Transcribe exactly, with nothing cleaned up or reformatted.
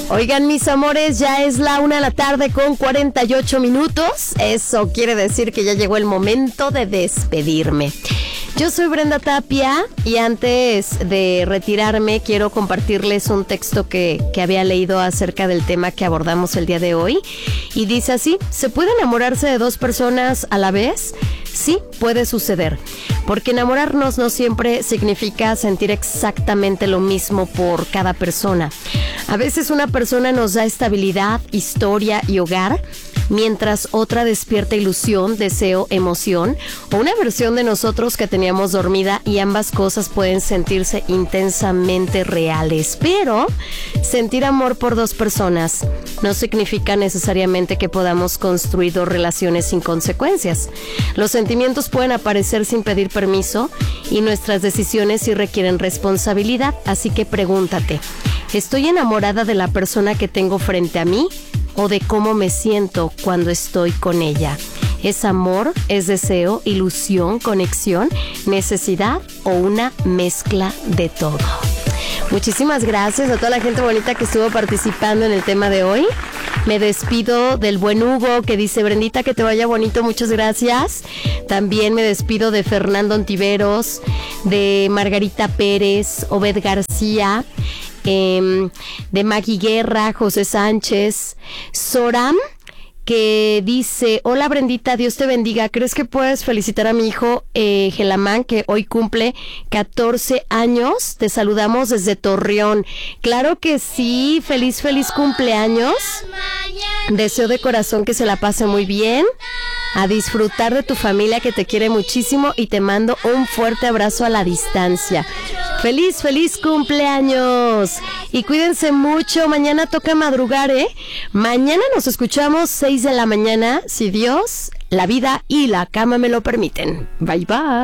Oigan, mis amores, ya es la una de la tarde con cuarenta y ocho minutos. Eso quiere decir que ya llegó el momento de despedirme. Yo soy Brenda Tapia y antes de retirarme quiero compartirles un texto que, que había leído acerca del tema que abordamos el día de hoy. Y dice así: ¿se puede enamorarse de dos personas a la vez? Sí, puede suceder, porque enamorarnos no siempre significa sentir exactamente lo mismo por cada persona. A veces una persona nos da estabilidad, historia y hogar, mientras otra despierta ilusión, deseo, emoción o una versión de nosotros que teníamos dormida, y ambas cosas pueden sentirse intensamente reales. Pero sentir amor por dos personas no significa necesariamente que podamos construir dos relaciones sin consecuencias. Los sentimientos pueden aparecer sin pedir permiso y nuestras decisiones sí requieren responsabilidad, así que pregúntate: ¿estoy enamorada de la persona que tengo frente a mí o de cómo me siento cuando estoy con ella? ¿Es amor, es deseo, ilusión, conexión, necesidad o una mezcla de todo? Muchísimas gracias a toda la gente bonita que estuvo participando en el tema de hoy. Me despido del buen Hugo, que dice: Brendita, que te vaya bonito, muchas gracias. También me despido de Fernando Ontiveros, de Margarita Pérez, Obed García, eh, de Maggie Guerra, José Sánchez, Soram, que dice: hola Brendita, Dios te bendiga. ¿Crees que puedes felicitar a mi hijo eh, Gelamán, que hoy cumple catorce años? Te saludamos desde Torreón. Claro que sí, feliz, feliz cumpleaños. Deseo de corazón que se la pase muy bien, a disfrutar de tu familia que te quiere muchísimo, y te mando un fuerte abrazo a la distancia. Feliz, feliz cumpleaños. Y cuídense mucho, mañana toca madrugar, ¿eh? Mañana nos escuchamos seis de la mañana, si Dios, la vida y la cama me lo permiten. Bye, bye.